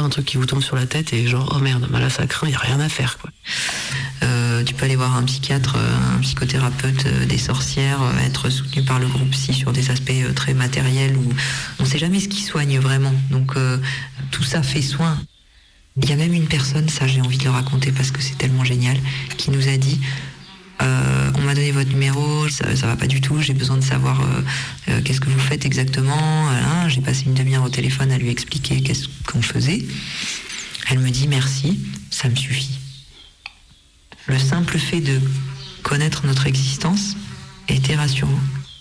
un truc qui vous tombe sur la tête et genre oh merde, bah là ça craint, y a rien à faire quoi. Tu peux aller voir un psychiatre, un psychothérapeute des sorcières, être soutenu par le groupe psy sur des aspects très matériels où on ne sait jamais ce qui soigne vraiment. Donc tout ça fait soin. Il y a même une personne, ça j'ai envie de le raconter parce que c'est tellement génial, qui nous a dit on m'a donné votre numéro, ça va pas du tout, j'ai besoin de savoir qu'est-ce que vous faites exactement. J'ai passé une demi-heure au téléphone à lui expliquer qu'est-ce qu'on faisait. Elle me dit merci, ça me suffit. Le simple fait de connaître notre existence était rassurant.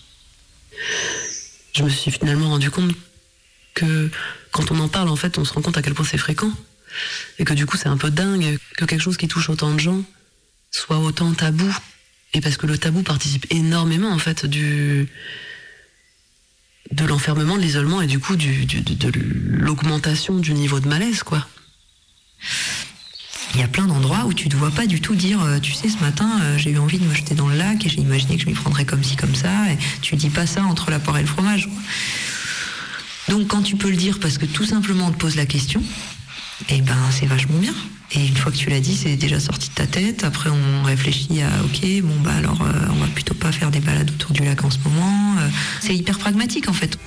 Je me suis finalement rendu compte que quand on en parle, en fait, on se rend compte à quel point c'est fréquent. Et que du coup, c'est un peu dingue que quelque chose qui touche autant de gens soit autant tabou. Et parce que le tabou participe énormément, en fait, de l'enfermement, de l'isolement et du coup de l'augmentation du niveau de malaise, quoi. Il y a plein d'endroits où tu ne te vois pas du tout dire tu sais, ce matin, j'ai eu envie de me jeter dans le lac et j'ai imaginé que je m'y prendrais comme ci, comme ça. Et tu dis pas ça entre la poire et le fromage, quoi. Donc quand tu peux le dire parce que tout simplement on te pose la question, et ben c'est vachement bien. Et une fois que tu l'as dit, c'est déjà sorti de ta tête. Après on réfléchit à ok, bon bah alors on va plutôt pas faire des balades autour du lac en ce moment. C'est hyper pragmatique en fait.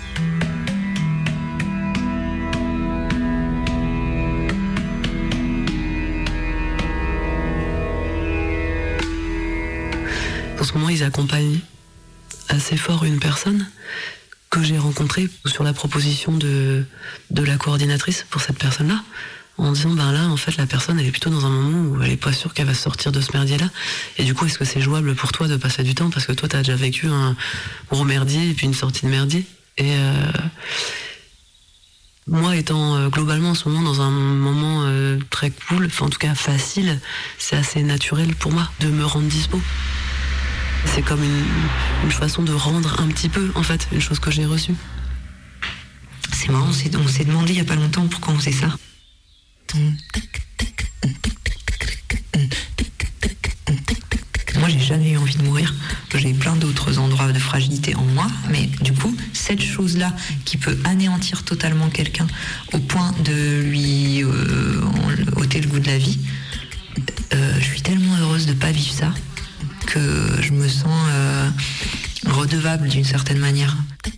En ce moment, ils accompagnent assez fort une personne que j'ai rencontrée sur la proposition de la coordinatrice pour cette personne-là, en disant, ben là, en fait, la personne, elle est plutôt dans un moment où elle est pas sûre qu'elle va sortir de ce merdier-là. Et du coup, est-ce que c'est jouable pour toi de passer du temps? Parce que toi, t'as déjà vécu un gros merdier et puis une sortie de merdier. Et moi, étant globalement en ce moment dans un moment très cool, enfin en tout cas facile, c'est assez naturel pour moi de me rendre dispo. C'est comme une façon de rendre un petit peu, en fait, une chose que j'ai reçue. C'est marrant, on s'est demandé il n'y a pas longtemps pourquoi on faisait ça. Moi, j'ai jamais eu envie de mourir. J'ai plein d'autres endroits de fragilité en moi, mais du coup, cette chose-là qui peut anéantir totalement quelqu'un au point de lui ôter le goût de la vie, je suis tellement heureuse de pas vivre ça que je me sens redevable d'une certaine manière.